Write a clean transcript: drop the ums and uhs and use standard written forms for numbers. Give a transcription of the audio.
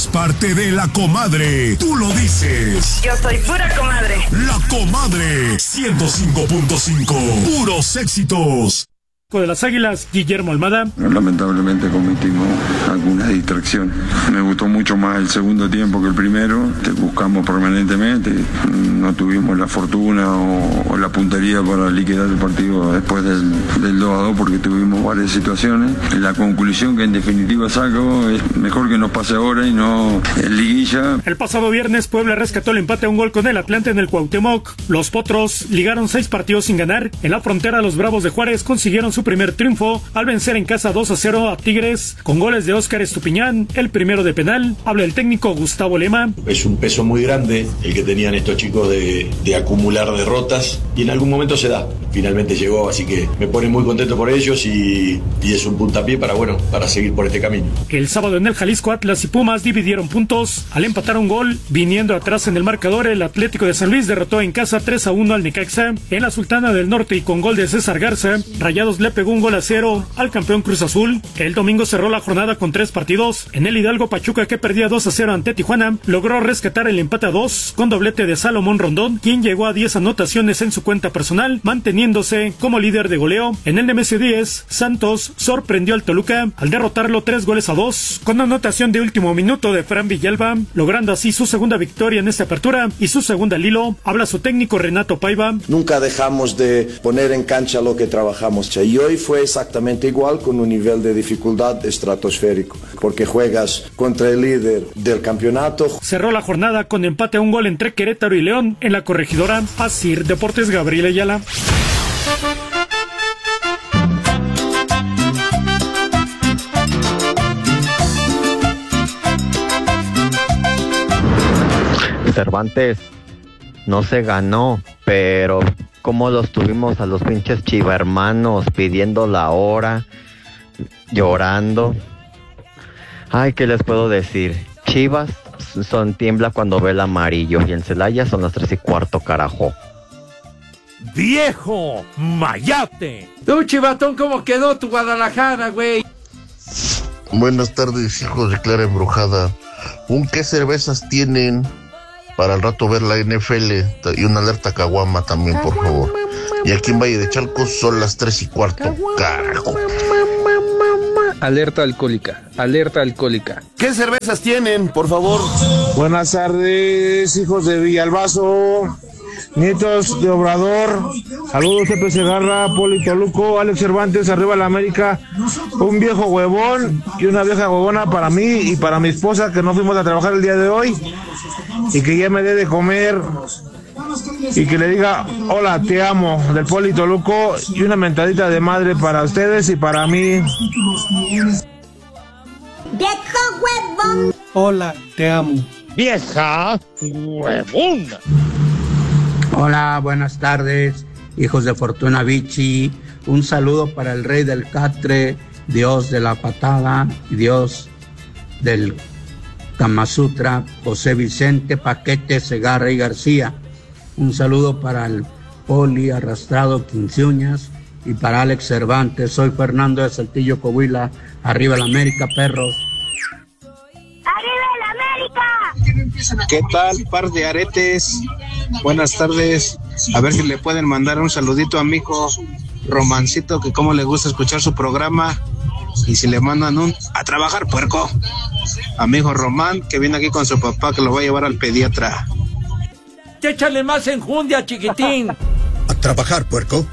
Es parte de La Comadre. Tú lo dices. Yo soy pura comadre. La Comadre 105.5. Puros éxitos. De las Águilas, Guillermo Almada. Lamentablemente cometimos algunas distracciones. Me gustó mucho más el segundo tiempo que el primero. Buscamos permanentemente. No tuvimos la fortuna o la puntería para liquidar el partido después del 2-2 porque tuvimos varias situaciones. La conclusión que en definitiva saco es mejor que nos pase ahora y no en liguilla. El pasado viernes Puebla rescató el empate a un gol con el Atlante en el Cuauhtémoc. Los Potros ligaron 6 partidos sin ganar. En la frontera los Bravos de Juárez consiguieron su primer triunfo al vencer en casa 2-0 a Tigres con goles de Óscar Estupiñán, el primero de penal. Habla el técnico Gustavo Lema. Es un peso muy grande el que tenían estos chicos de acumular derrotas y en algún momento se da. Finalmente llegó, así que me pone muy contento por ellos y es un puntapié para seguir por este camino. El sábado en el Jalisco, Atlas y Pumas dividieron puntos al empatar un gol. Viniendo atrás en el marcador, el Atlético de San Luis derrotó en casa 3-1 al Necaxa. En la Sultana del Norte y con gol de César Garza, Rayados le pegó un gol a 0 al campeón Cruz Azul. El domingo cerró la jornada con 3 partidos. En el Hidalgo, Pachuca, que perdía 2-0 ante Tijuana, logró rescatar el empate a 2 con doblete de Salomón Rondón, quien llegó a 10 anotaciones en su cuenta personal, manteniéndose como líder de goleo. En el Nemesio 10, Santos sorprendió al Toluca al derrotarlo 3-2 con anotación de último minuto de Fran Villalba, logrando así su segunda victoria en esta apertura y su segunda al hilo. Habla su técnico Renato Paiva. Nunca dejamos de poner en cancha lo que trabajamos y hoy fue exactamente igual, con un nivel de dificultad estratosférico, porque juegas contra el líder del campeonato. Cerró la jornada con empate a un gol entre Querétaro y León en la Corregidora. Asir Deportes, Gabriel Ayala. Cervantes no se ganó, pero como los tuvimos a los pinches chivermanos pidiendo la hora, llorando. Ay, ¿qué les puedo decir? Chivas tiembla cuando ve el amarillo y en Celaya son las 3:15, carajo. ¡Viejo mayate! Tú, chivatón, ¿cómo quedó tu Guadalajara, güey? Buenas tardes, hijos de Clara Embrujada. ¿Qué cervezas tienen para el rato ver la NFL? Y una alerta caguama también, por favor. Y aquí en Valle de Chalco son las 3:15, carajo. Alerta alcohólica, alerta alcohólica. ¿Qué cervezas tienen, por favor? Buenas tardes, hijos de Villalbazo, nietos de Obrador. Saludos, Pepe Segarra, Poli Toluco, Alex Cervantes, arriba la América. Un viejo huevón y una vieja huevona para mí y para mi esposa, que no fuimos a trabajar el día de hoy y que ya me dé de comer. Y que le diga, hola, te amo, del Poli Toluco, y una mentadita de madre para ustedes y para mí. ¡Viejo huevón! Hola, te amo. ¡Vieja huevona! Hola, buenas tardes, hijos de Fortuna Vichy. Un saludo para el rey del Catre, Dios de la patada, Dios del Kama Sutra, José Vicente Paquete Segarra y García. Un saludo para el Poli Arrastrado Quinciuñas y para Alex Cervantes. Soy Fernando de Saltillo, Coahuila. Arriba la América, perros. ¡Arriba la América! ¿Qué tal, par de aretes? Buenas tardes. A ver si le pueden mandar un saludito a mi hijo Romancito, que como le gusta escuchar su programa. Y si le mandan a trabajar, puerco. A mi hijo Román, que viene aquí con su papá, que lo va a llevar al pediatra. Échale más enjundia, chiquitín. A trabajar, puerco.